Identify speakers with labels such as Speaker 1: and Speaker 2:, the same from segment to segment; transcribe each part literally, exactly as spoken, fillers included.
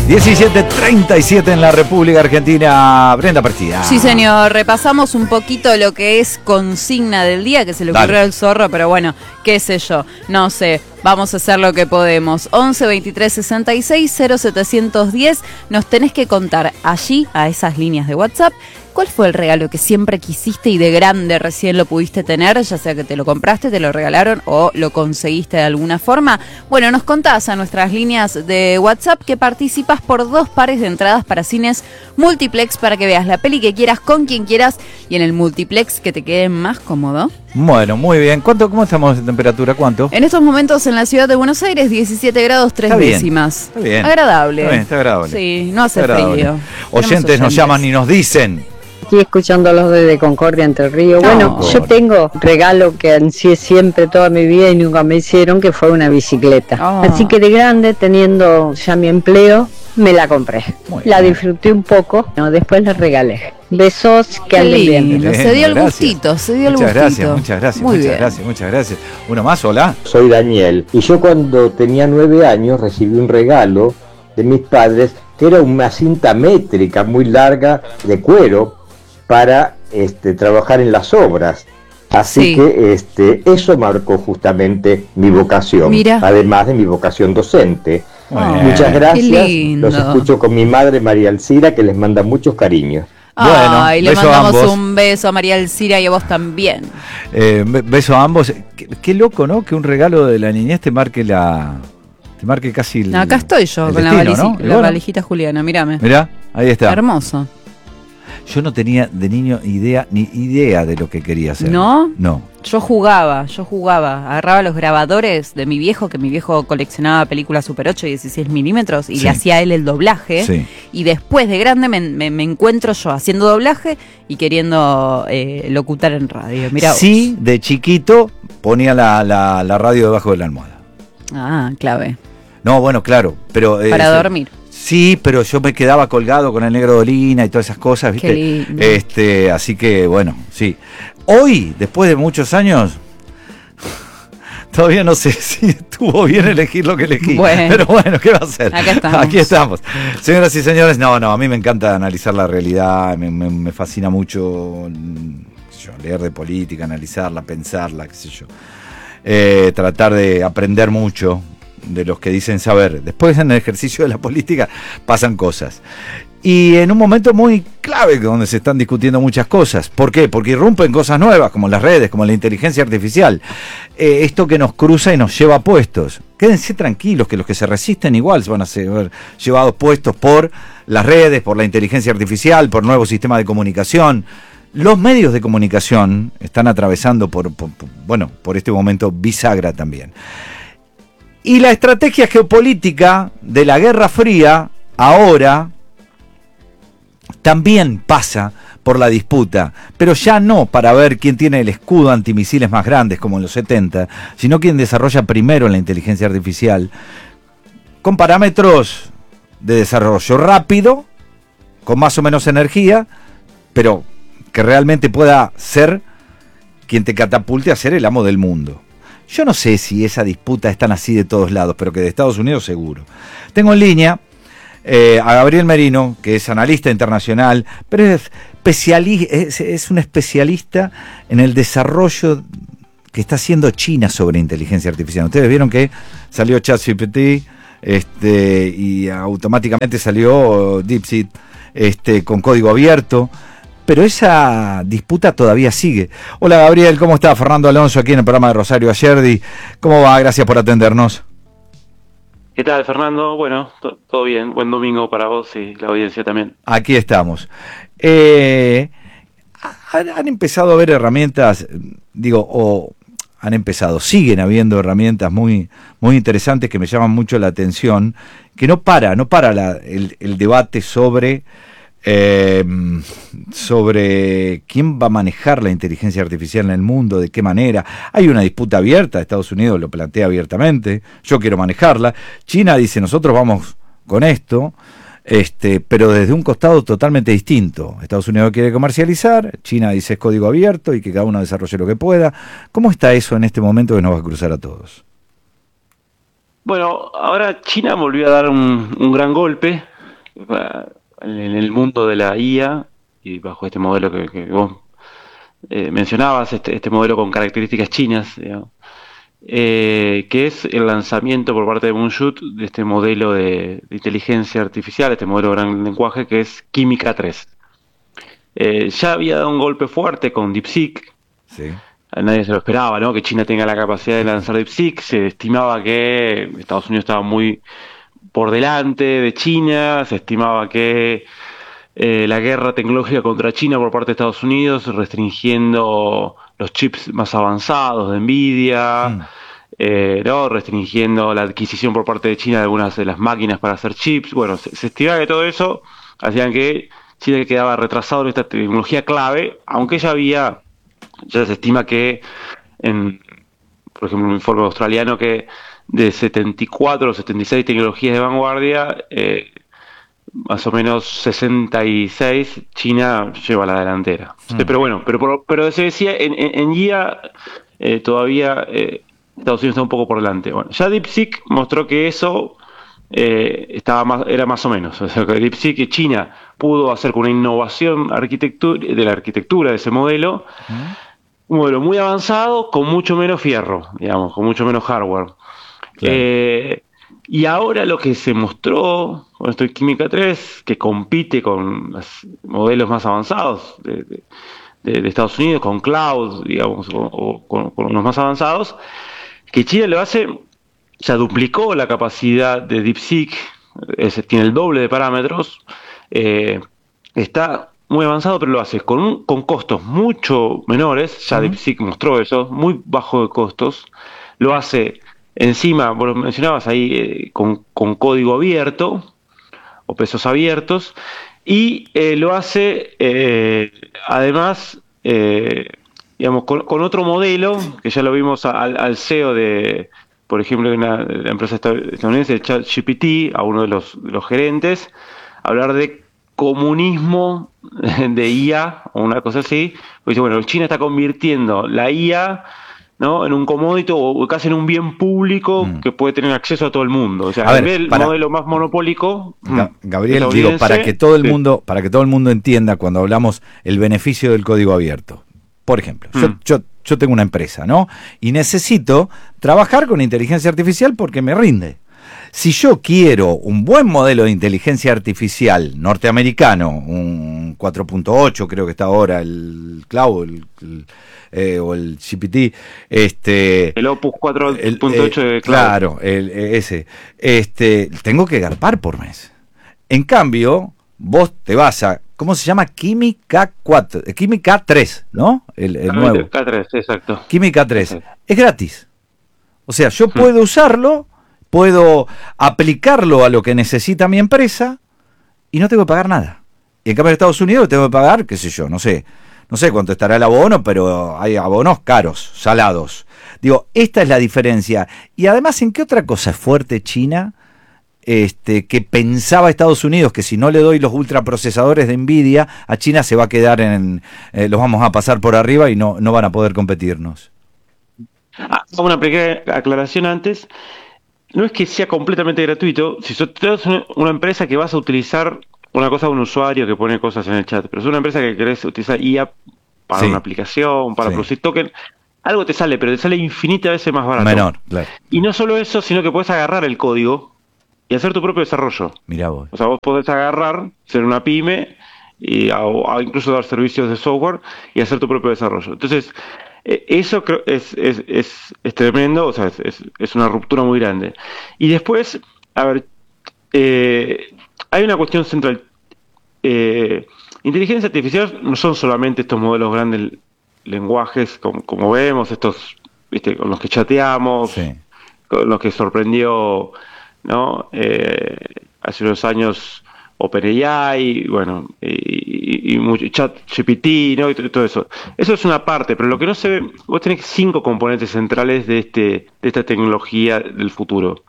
Speaker 1: diecisiete treinta y siete en la República Argentina. Brenda Partida.
Speaker 2: Sí, señor. Repasamos un poquito lo que es consigna del día, que se le ocurrió al zorro, pero bueno, qué sé yo, no sé. Vamos a hacer lo que podemos. once veintitrés sesenta y seis cero setecientos diez. Nos tenés que contar allí, a esas líneas de WhatsApp, ¿cuál fue el regalo que siempre quisiste y de grande recién lo pudiste tener? Ya sea que te lo compraste, te lo regalaron o lo conseguiste de alguna forma. Bueno, nos contás a nuestras líneas de WhatsApp que participas por dos pares de entradas para cines multiplex para que veas la peli que quieras con quien quieras y en el multiplex que te quede más cómodo.
Speaker 1: Bueno, muy bien. ¿Cuánto, cómo estamos de temperatura? ¿Cuánto?
Speaker 2: En estos momentos en la ciudad de Buenos Aires, diecisiete grados tres
Speaker 1: está bien,
Speaker 2: décimas.
Speaker 1: Está bien.
Speaker 2: Agradable.
Speaker 1: Está bien, está agradable.
Speaker 2: Sí, no hace
Speaker 1: agradable.
Speaker 2: frío.
Speaker 1: Oyentes, oyentes nos llaman y nos dicen.
Speaker 3: Estoy escuchándolos desde Concordia, Entre Ríos.
Speaker 2: No.
Speaker 3: Bueno, yo tengo regalo que ansíe siempre toda mi vida y nunca me hicieron, que fue una bicicleta.
Speaker 2: Oh.
Speaker 3: Así que de grande, teniendo ya mi empleo, me la compré.
Speaker 1: Muy
Speaker 3: La
Speaker 1: bien.
Speaker 3: disfruté un poco, no, después la regalé. Besos, que
Speaker 2: Qué
Speaker 3: anden bien.
Speaker 2: lindo. Se dio el
Speaker 1: Gracias.
Speaker 2: gustito, se dio el
Speaker 1: Muchas
Speaker 2: gustito.
Speaker 1: gracias, muchas gracias,
Speaker 2: Muy
Speaker 1: muchas
Speaker 2: bien.
Speaker 1: gracias, muchas gracias. Uno más, hola.
Speaker 4: Soy Daniel y yo cuando tenía nueve años recibí un regalo de mis padres que era una cinta métrica muy larga de cuero para este, trabajar en las obras. Así
Speaker 2: Sí.
Speaker 4: que este, eso marcó justamente mi vocación,
Speaker 2: Mira.
Speaker 4: además de mi vocación docente.
Speaker 1: Muy
Speaker 2: Oh.
Speaker 1: bien.
Speaker 4: Muchas
Speaker 2: Qué
Speaker 4: gracias,
Speaker 2: lindo.
Speaker 4: los escucho con mi madre María Alcira, que les manda muchos cariños.
Speaker 1: Bueno,
Speaker 2: Ay, le
Speaker 1: beso a
Speaker 2: mandamos
Speaker 1: ambos.
Speaker 2: un beso a María Alcira y a vos también.
Speaker 1: Eh, be- beso a ambos. Qué, qué loco, ¿no? Que un regalo de la niñez te marque la... Te marque casi el...
Speaker 2: Acá estoy yo
Speaker 1: el
Speaker 2: con
Speaker 1: destino,
Speaker 2: la, valiji-
Speaker 1: ¿no? Y
Speaker 2: la
Speaker 1: bueno,
Speaker 2: valijita Juliana, mírame.
Speaker 1: mirá, ahí está.
Speaker 2: Hermoso.
Speaker 1: Yo no tenía de niño idea, ni idea de lo que quería hacer.
Speaker 2: ¿No?
Speaker 1: No.
Speaker 2: Yo jugaba, yo jugaba. Agarraba los grabadores de mi viejo, que mi viejo coleccionaba películas Super ocho y dieciséis milímetros, y
Speaker 1: Sí.
Speaker 2: le hacía a él el doblaje.
Speaker 1: Sí.
Speaker 2: Y después de grande me, me- me encuentro yo haciendo doblaje y queriendo eh, locutar en radio. Mirá vos.
Speaker 1: Sí, de chiquito ponía la, la, la radio debajo de la almohada.
Speaker 2: Ah, clave.
Speaker 1: No, bueno, claro, pero... eh,
Speaker 2: Para
Speaker 1: sí.
Speaker 2: dormir.
Speaker 1: Sí, pero yo me quedaba colgado con el Negro Dolina y todas esas cosas, ¿viste?
Speaker 2: Qué lindo.
Speaker 1: Este, así que, bueno, sí. Hoy, después de muchos años, todavía no sé si estuvo bien elegir lo que elegí.
Speaker 2: Bueno.
Speaker 1: Pero bueno, ¿qué va a hacer?
Speaker 2: Acá estamos.
Speaker 1: Aquí estamos. Señoras y señores, no, no, a mí me encanta analizar la realidad, me, me- me fascina mucho mm, qué sé yo, leer de política, analizarla, pensarla, qué sé yo. Eh, tratar de aprender mucho de los que dicen saber. Después en el ejercicio de la política pasan cosas. Y en un momento muy clave donde se están discutiendo muchas cosas. ¿Por qué? Porque irrumpen cosas nuevas como las redes, como la inteligencia artificial. Eh, esto que nos cruza y nos lleva a puestos. Quédense tranquilos que los que se resisten igual van a ser llevados puestos por las redes, por la inteligencia artificial, por nuevos sistemas de comunicación. Los medios de comunicación están atravesando por, por, por bueno, por este momento bisagra también. Y la estrategia geopolítica de la Guerra Fría ahora también pasa por la disputa, pero ya no para ver quién tiene el escudo antimisiles más grandes como en los setenta, sino quién desarrolla primero la inteligencia artificial con parámetros de desarrollo rápido, con más o menos energía, pero que realmente pueda ser quien te catapulte a ser el amo del mundo. Yo no sé si esa disputa es tan así de todos lados, pero que de Estados Unidos seguro. Tengo en línea eh, a Gabriel Merino, que es analista internacional, pero es, especiali- es, es un especialista en el desarrollo que está haciendo China sobre inteligencia artificial. Ustedes vieron que salió ChatGPT este, y automáticamente salió DeepSeek este, con código abierto. Pero esa disputa todavía sigue. Hola Gabriel, ¿cómo está? Fernando Alonso aquí en el programa de Rosario Ayerdi. ¿Cómo va? Gracias por atendernos.
Speaker 5: ¿Qué tal, Fernando? Bueno, to- todo bien. Buen domingo para vos y la audiencia también.
Speaker 1: Aquí estamos. Eh, han, han empezado a haber herramientas, digo, o han empezado, siguen habiendo herramientas muy, muy interesantes que me llaman mucho la atención, que no para, no para la, el, el debate sobre... Eh, sobre quién va a manejar la inteligencia artificial en el mundo, de qué manera. Hay una disputa abierta, Estados Unidos lo plantea abiertamente, yo quiero manejarla. China dice, nosotros vamos con esto, este, pero desde un costado totalmente distinto. Estados Unidos quiere comercializar, China dice es código abierto y que cada uno desarrolle lo que pueda. ¿Cómo está eso en este momento que nos va a cruzar a todos?
Speaker 5: Bueno, ahora China volvió a dar un, un gran golpe en el mundo de la I A y bajo este modelo que, que vos eh, mencionabas, este, este modelo con características chinas, digamos, eh, que es el lanzamiento por parte de Moonshoot de este modelo de, de inteligencia artificial, este modelo de gran lenguaje que es Kimi K tres. Eh, ya había dado un golpe fuerte con DeepSeek.
Speaker 1: Sí.
Speaker 5: A nadie se lo esperaba, ¿no? Que China tenga la capacidad de lanzar DeepSeek. Se estimaba que Estados Unidos estaba muy por delante de China. Se estimaba que eh, la guerra tecnológica contra China por parte de Estados Unidos, restringiendo los chips más avanzados de Nvidia, mm. eh, ¿no? Restringiendo la adquisición por parte de China de algunas de las máquinas para hacer chips. Bueno, se, se estimaba que todo eso hacían que China quedaba retrasado en esta tecnología clave, aunque ya había, ya se estima que, en, por ejemplo, un informe australiano, que de setenta y cuatro o setenta y seis tecnologías de vanguardia, eh, más o menos sesenta y seis China lleva la delantera. Mm. Pero bueno, pero, pero se decía, en, en, en I A eh, todavía eh, Estados Unidos está un poco por delante. Bueno, ya DeepSeek mostró que eso eh, estaba más, era más o menos. O sea, que DeepSeek, China pudo hacer con una innovación arquitectura, de la arquitectura de ese modelo, mm. un modelo muy avanzado con mucho menos fierro, digamos, con mucho menos hardware. Claro. Eh, y ahora lo que se mostró con esto de Kimi K tres, que compite con los modelos más avanzados de, de, de, de Estados Unidos, con cloud, digamos, o, o con, con los más avanzados, que China lo hace, ya duplicó la capacidad de DeepSeek, es, tiene el doble de parámetros, eh, está muy avanzado, pero lo hace con, un, con costos mucho menores, ya uh-huh. DeepSeek mostró eso, muy bajo de costos, lo hace encima, vos lo mencionabas ahí, eh, con, con código abierto, o pesos abiertos, y eh, lo hace eh, además, eh, digamos, con, con otro modelo, que ya lo vimos al, al C E O de, por ejemplo, de una de la empresa estadounidense, ChatGPT, a uno de los, de los gerentes, hablar de comunismo de I A, o una cosa así, porque dice, bueno, China está convirtiendo la I A, ¿no?, en un commodity o casi en un bien público mm. que puede tener acceso a todo el mundo. O sea, a ver, el para, modelo más monopólico.
Speaker 1: Ga- Gabriel, digo, para que todo el sí. mundo, para que todo el mundo entienda cuando hablamos el beneficio del código abierto. Por ejemplo, mm. yo, yo, yo tengo una empresa, ¿no? Y necesito trabajar con inteligencia artificial porque me rinde. Si yo quiero un buen modelo de inteligencia artificial norteamericano, un cuatro punto ocho creo que está ahora el Cloud, el, el, eh, o el G P T, este,
Speaker 5: el Opus cuatro punto ocho
Speaker 1: eh,
Speaker 5: de Cloud.
Speaker 1: Claro, el, ese, este, tengo que garpar por mes. En cambio, vos te vas a, ¿cómo se llama? Kimi K cuatro, Kimi K tres, ¿no? El, el nuevo.
Speaker 5: K tres, exacto.
Speaker 1: Kimi K tres, sí. Es gratis. O sea, yo puedo usarlo, puedo aplicarlo a lo que necesita mi empresa y no tengo que pagar nada. Y en cambio en Estados Unidos tengo que pagar, qué sé yo, no sé, no sé cuánto estará el abono, pero hay abonos caros, salados. Digo, esta es la diferencia. Y además, ¿en qué otra cosa es fuerte China? Este, que pensaba Estados Unidos que si no le doy los ultraprocesadores de Nvidia, a China se va a quedar en, eh, los vamos a pasar por arriba y no, no van a poder competirnos.
Speaker 5: Ah, una pequeña aclaración antes. No es que sea completamente gratuito. Si sos una empresa que vas a utilizar una cosa de un usuario que pone cosas en el chat, pero es una empresa que querés utilizar I A para sí. una aplicación, para sí. producir token, algo te sale, pero te sale infinitas veces más barato.
Speaker 1: Menor, claro.
Speaker 5: Y no solo eso, sino que puedes agarrar el código y hacer tu propio desarrollo.
Speaker 1: Mirá vos.
Speaker 5: O sea, vos podés agarrar, ser una pyme, y a, a incluso dar servicios de software y hacer tu propio desarrollo. Entonces, eso creo es, es, es, es tremendo, o sea, es, es, es una ruptura muy grande. Y después, a ver, eh, hay una cuestión central. Eh, inteligencia artificial no son solamente estos modelos grandes lenguajes, como, como vemos, estos, viste, con los que chateamos, sí. con los que sorprendió, ¿no? Eh, hace unos años OpenAI, bueno, y, y, y mucho, ChatGPT, ¿no? Y todo eso. Eso es una parte, pero lo que no se ve, vos tenés cinco componentes centrales de este, de esta tecnología del futuro.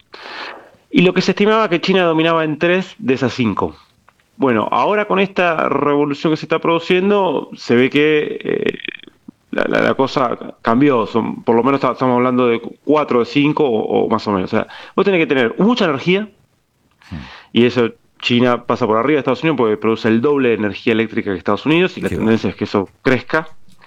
Speaker 5: Y lo que se estimaba que China dominaba en tres de esas cinco. Bueno, ahora con esta revolución que se está produciendo, se ve que eh, la, la, la cosa cambió. Son, por lo menos estamos hablando de cuatro de cinco o, o más o menos. O sea, vos tenés que tener mucha energía, y eso China pasa por arriba de Estados Unidos porque produce el doble de energía eléctrica que Estados Unidos y la
Speaker 1: Qué
Speaker 5: tendencia
Speaker 1: bueno.
Speaker 5: es que eso crezca.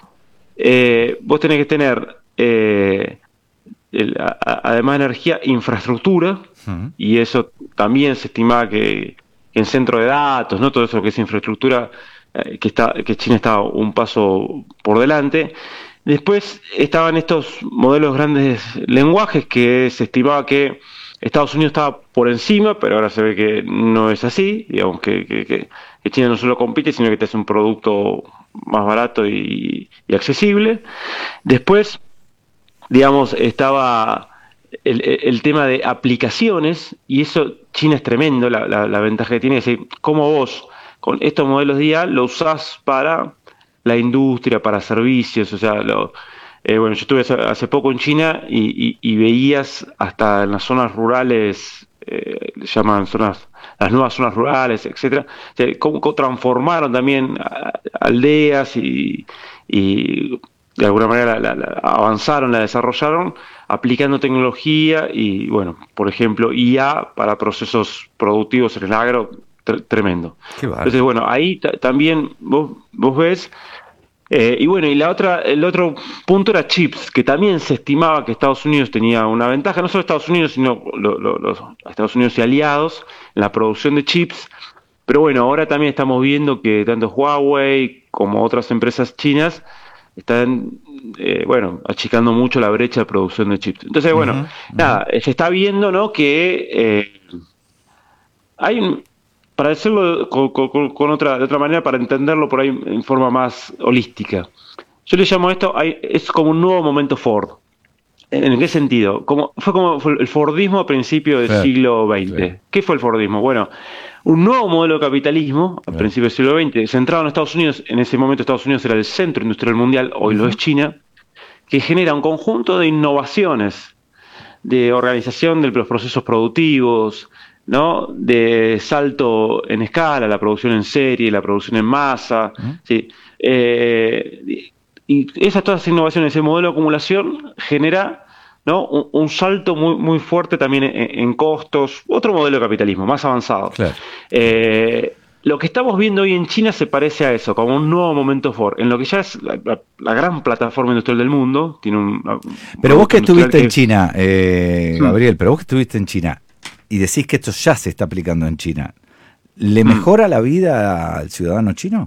Speaker 5: Eh, vos tenés que tener, eh, el, a, además de energía, infraestructura,
Speaker 1: Uh-huh.
Speaker 5: y eso también se estimaba que, que en centro de datos, ¿no? Todo eso que es infraestructura, eh, que, está, que China está un paso por delante. Después estaban estos modelos grandes lenguajes que se estimaba que Estados Unidos estaba por encima, pero ahora se ve que no es así, digamos que, que, que, que China no solo compite, sino que te hace un producto más barato y, y accesible. Después, digamos, estaba el, el tema de aplicaciones, y eso China es tremendo, la, la, la ventaja que tiene, es decir, cómo vos con estos modelos de I A lo usás para la industria, para servicios, o sea, lo, eh, bueno, yo estuve hace, hace poco en China y, y, y veías hasta en las zonas rurales, eh, le llaman zonas, las nuevas zonas rurales, etcétera, o sea, cómo, cómo transformaron también a, aldeas y, y de alguna manera la, la, la avanzaron, la desarrollaron, aplicando tecnología y, bueno, por ejemplo, I A para procesos productivos en el agro, tr- tremendo.
Speaker 1: Qué bárbaro.
Speaker 5: Entonces, bueno, ahí t- también vos, vos ves, eh, y bueno, y la otra, el otro punto era chips, que también se estimaba que Estados Unidos tenía una ventaja, no solo Estados Unidos, sino lo, lo, los Estados Unidos y aliados en la producción de chips. Pero bueno, ahora también estamos viendo que tanto Huawei como otras empresas chinas están, eh, bueno, achicando mucho la brecha de producción de chips. Entonces, bueno,
Speaker 1: Uh-huh.
Speaker 5: nada, se está viendo, ¿no?, que eh, hay un, para decirlo con, con, con otra, de otra manera, para entenderlo por ahí en forma más holística, yo le llamo esto, hay, es como un nuevo momento Ford. ¿En qué sentido? Como, fue como fue el Fordismo a principios del
Speaker 1: Claro,
Speaker 5: siglo veinte.
Speaker 1: claro.
Speaker 5: ¿Qué fue el Fordismo? Bueno, un nuevo modelo de capitalismo a
Speaker 1: Claro.
Speaker 5: principios del siglo veinte, centrado en Estados Unidos. En ese momento Estados Unidos era el centro industrial mundial, hoy lo es China, que genera un conjunto de innovaciones, de organización de los procesos productivos, ¿no?, de salto en escala, la producción en serie, la producción en masa,
Speaker 1: Uh-huh.
Speaker 5: ¿sí? Eh, y esas todas las innovaciones, ese modelo de acumulación genera, ¿no?, un, un salto muy muy fuerte también en, en costos, otro modelo de capitalismo más avanzado.
Speaker 1: Claro.
Speaker 5: Eh, lo que estamos viendo hoy en China se parece a eso, como un nuevo momento Ford, en lo que ya es la, la, la gran plataforma industrial del mundo. Tiene un, un
Speaker 1: Pero vos que
Speaker 5: industrial
Speaker 1: estuviste en
Speaker 5: que-
Speaker 1: China, eh,
Speaker 5: Mm.
Speaker 1: Gabriel, pero vos que estuviste en China y decís que esto ya se está aplicando en China, ¿le
Speaker 5: Mm.
Speaker 1: mejora la vida al ciudadano chino?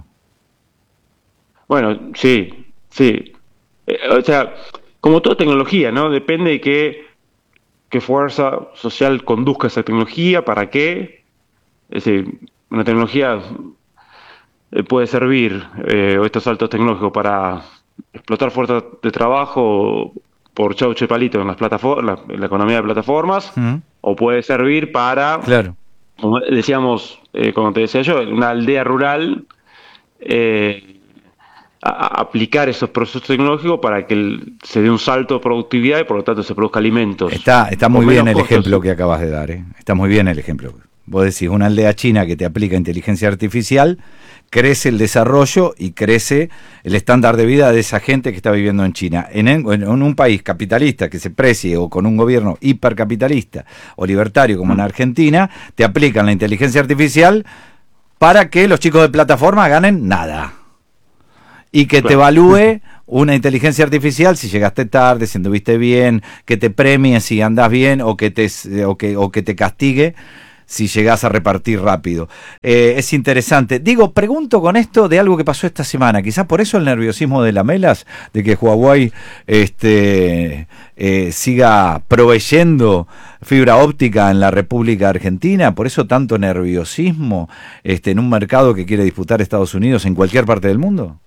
Speaker 5: Bueno, sí, sí. Eh, o sea, como toda tecnología, ¿no? Depende de qué, qué fuerza social conduzca esa tecnología, para qué. Es decir, una tecnología eh, puede servir, eh, o estos saltos tecnológicos, para explotar fuerza de trabajo por chauche palito en las plataformas, la, la economía de plataformas,
Speaker 1: Uh-huh.
Speaker 5: o puede servir para,
Speaker 1: Claro.
Speaker 5: como decíamos, eh, como te decía yo, una aldea rural, eh, a, a aplicar esos procesos tecnológicos para que el- se dé un salto de productividad y por lo tanto se produzca alimentos.
Speaker 1: Está, está
Speaker 5: con
Speaker 1: muy bien
Speaker 5: menos
Speaker 1: el
Speaker 5: costos.
Speaker 1: ejemplo que acabas de dar, ¿eh? Está muy bien el ejemplo. Vos decís, una aldea china que te aplica inteligencia artificial, crece el desarrollo y crece el estándar de vida de esa gente que está viviendo en China. En, en, en un país capitalista que se precie, o con un gobierno hipercapitalista o libertario como en Argentina, te aplican la inteligencia artificial para que los chicos de plataforma ganen nada. Y que te
Speaker 5: Claro.
Speaker 1: evalúe una inteligencia artificial si llegaste tarde, si anduviste bien, que te premie si andás bien, o que te, o que, o que te castigue si llegás a repartir rápido. Eh, es interesante. Digo, pregunto con esto de algo que pasó esta semana. Quizás por eso el nerviosismo de Lamelas, de que Huawei este, eh, siga proveyendo fibra óptica en la República Argentina. Por eso tanto nerviosismo este, en un mercado que quiere disputar Estados Unidos en cualquier parte del mundo.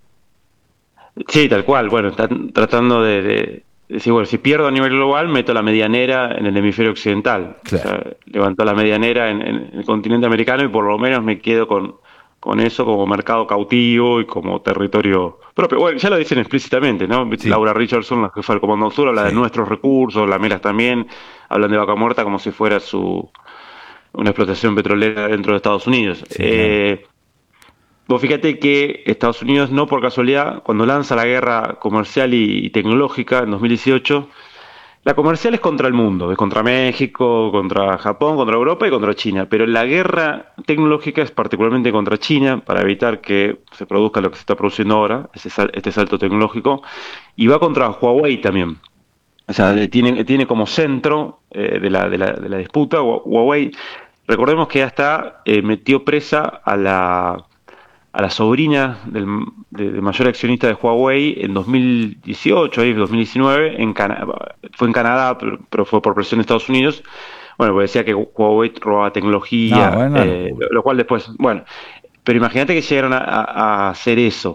Speaker 5: Sí, tal cual. Bueno, están tratando de, de decir, bueno, si pierdo a nivel global, meto la medianera en el hemisferio occidental.
Speaker 1: Claro.
Speaker 5: O sea, levantó la medianera en, en el continente americano y por lo menos me quedo con, con eso como mercado cautivo y como territorio propio. Bueno, ya lo dicen explícitamente, ¿no?
Speaker 1: Sí.
Speaker 5: Laura Richardson, la jefa del Comando Sur, habla
Speaker 1: Sí.
Speaker 5: de nuestros recursos, la Melas también, hablan de Vaca Muerta como si fuera su una explotación petrolera dentro de Estados Unidos.
Speaker 1: Sí,
Speaker 5: eh, Vos fíjate que Estados Unidos, no por casualidad, cuando lanza la guerra comercial y, y tecnológica en dos mil dieciocho, La comercial es contra el mundo, es contra México, contra Japón, contra Europa y contra China, pero la guerra tecnológica es particularmente contra China para evitar que se produzca lo que se está produciendo ahora, ese sal, este salto tecnológico, y va contra Huawei también. O sea, tiene, tiene como centro eh, de, la, de, la, de la disputa Huawei. Recordemos que hasta eh, metió presa a la... a la sobrina del de, de mayor accionista de Huawei en dos mil dieciocho, ahí dos mil diecinueve, en Cana fue en Canadá, pero, pero fue por presión de Estados Unidos. Bueno, pues decía que Huawei robaba tecnología, no, bueno, eh, lo, lo cual después, bueno, pero imagínate que llegaron a, a, a hacer eso.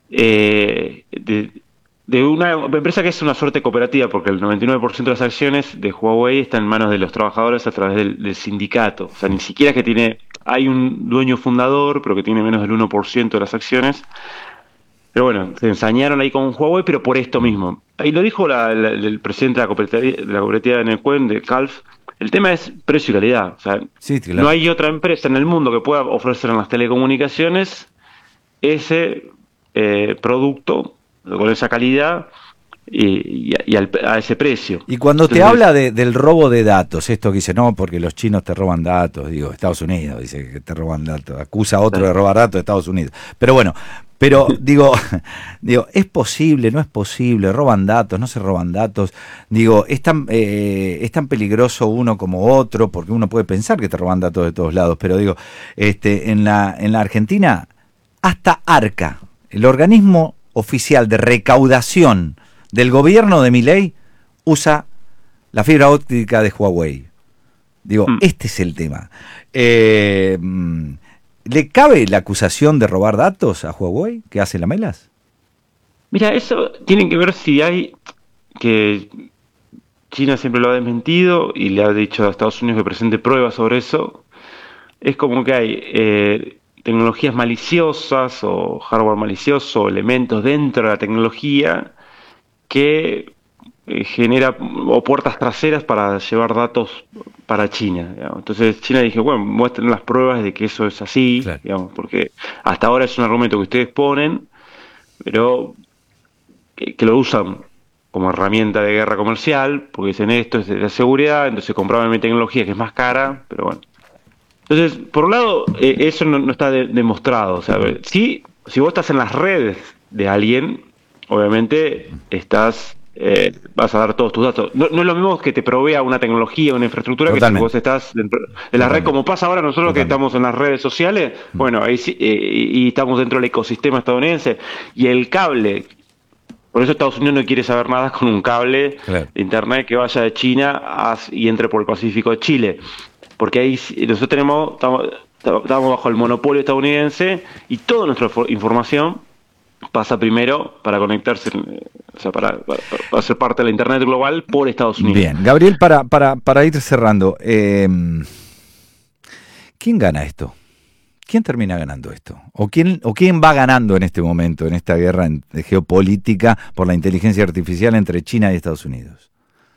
Speaker 5: Eh, de, de una empresa que es una suerte cooperativa, porque el noventa y nueve por ciento de las acciones de Huawei están en manos de los trabajadores a través del, del sindicato. O sea, ni siquiera es que tiene... Hay un dueño fundador, pero que tiene menos del uno por ciento de las acciones. Pero bueno, se ensañaron ahí con Huawei, pero por esto mismo. Ahí lo dijo la, la, el presidente de la cooperativa de, la cooperativa de Neuquén, de Calf. El tema es precio y calidad. O sea, sí, claro. No hay otra empresa en el mundo que pueda ofrecer en las telecomunicaciones ese eh, producto con esa calidad y, y, y al, a ese precio.
Speaker 1: Y cuando Entonces, te habla de, del robo de datos, esto que dice, no, porque los chinos te roban datos, digo, Estados Unidos dice que te roban datos, acusa a otro de robar datos de Estados Unidos. Pero bueno, pero digo, digo, es posible, no es posible, roban datos, no se roban datos. Digo, es tan, eh, es tan peligroso uno como otro, porque uno puede pensar que te roban datos de todos lados, pero digo, este, en la, en la Argentina, hasta ARCA, el organismo oficial de recaudación del gobierno de Milei, usa la fibra óptica de Huawei. Digo, mm. este es el tema. Eh, ¿Le cabe la acusación de robar datos a Huawei que hace Lamelas?
Speaker 5: Mira, eso tiene que ver si hay que China siempre lo ha desmentido y le ha dicho a Estados Unidos que presente pruebas sobre eso. Es como que hay eh, tecnologías maliciosas o hardware malicioso, elementos dentro de la tecnología que eh, genera o puertas traseras para llevar datos para China, digamos. Entonces China dije, bueno, muestren las pruebas de que eso es así, claro. digamos, porque hasta ahora es un argumento que ustedes ponen, pero que, que lo usan como herramienta de guerra comercial, porque dicen esto es de la seguridad, entonces compraban mi tecnología que es más cara, pero bueno. Entonces, por un lado, eh, eso no, no está de, demostrado. O sea, sí, si vos estás en las redes de alguien, obviamente estás eh, vas a dar todos tus datos. No, no es lo mismo que te provea una tecnología, una infraestructura, Totalmente. Que si vos estás dentro de la red, como pasa ahora nosotros Totalmente. Que estamos en las redes sociales, bueno, ahí sí, eh, y estamos dentro del ecosistema estadounidense, y el cable, por eso Estados Unidos no quiere saber nada con un cable claro. de internet que vaya de China a, y entre por el Pacífico de Chile. Porque ahí nosotros tenemos, estamos, estamos bajo el monopolio estadounidense y toda nuestra información pasa primero para conectarse, o sea, para, para, para ser parte de la Internet global por Estados Unidos.
Speaker 1: Bien, Gabriel, para, para, para ir cerrando, eh, ¿quién gana esto? ¿Quién termina ganando esto? ¿O quién, ¿O quién va ganando en este momento, en esta guerra de geopolítica por la inteligencia artificial entre China y Estados Unidos?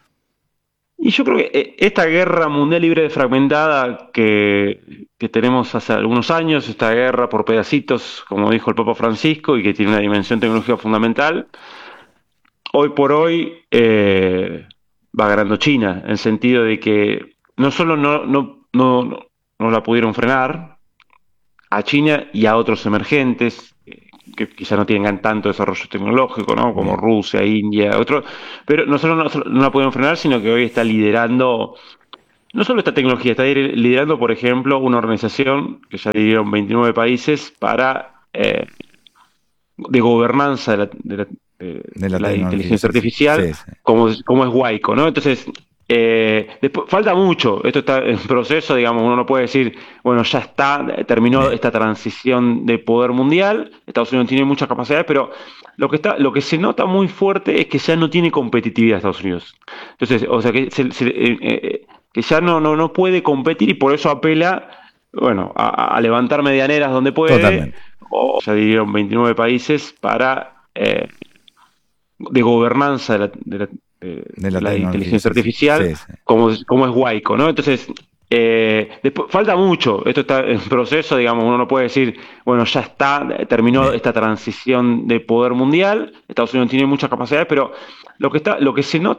Speaker 5: Y yo creo que esta guerra mundial libre de fragmentada que, que tenemos hace algunos años, esta guerra por pedacitos, como dijo el Papa Francisco, y que tiene una dimensión tecnológica fundamental, hoy por hoy eh, va ganando China, en el sentido de que no solo no, no, no, no la pudieron frenar a China y a otros emergentes, que quizá no tengan tanto desarrollo tecnológico, ¿no? Como Rusia, India, otros, pero no solo no, no la pudieron frenar, sino que hoy está liderando, no solo esta tecnología, está liderando, por ejemplo, una organización que ya dieron veintinueve países para eh, de gobernanza de la, de la, de de la, la inteligencia artificial, sí, sí. Como, como es Waico, ¿no? Entonces, Eh, después, falta mucho, esto está en proceso, digamos, uno no puede decir, bueno, ya está, terminó esta transición de poder mundial, Estados Unidos tiene muchas capacidades, pero lo que está, lo que se nota muy fuerte es que ya no tiene competitividad Estados Unidos. Entonces, o sea, que, se, se, eh, eh, que ya no, no, no puede competir y por eso apela, bueno, a, a levantar medianeras donde puede. Totalmente. O ya dieron veintinueve países para eh, de gobernanza de la, de la de la, la inteligencia artificial, sí, sí. Como, como es Waico, ¿no? Entonces, eh, después, falta mucho, esto está en proceso, digamos, uno no puede decir, bueno, ya está, terminó Bien. esta transición de poder mundial, Estados Unidos tiene muchas capacidades, pero lo que está, lo que se nota